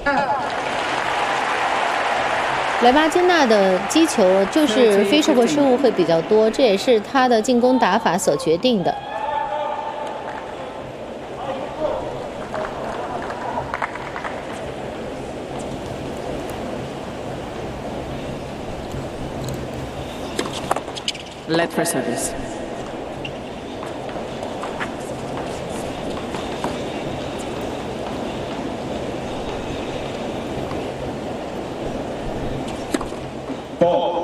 莱巴金娜的击球就是飞出过失误会比较多，这也是她的进攻打法所决定的。 Let for service. Ball.